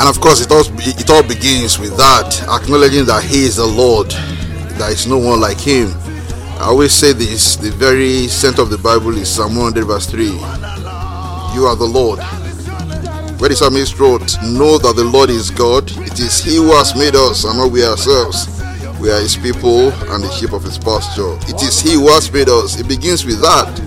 And of course, it all begins with that, acknowledging that He is the Lord. There is no one like Him. I always say this, the very center of the Bible is Psalm 100 verse 3. You are the Lord. Where the psalmist wrote, know that the Lord is God. It is He who has made us and not we ourselves. We are His people and the sheep of His pasture. It is He who has made us. It begins with that.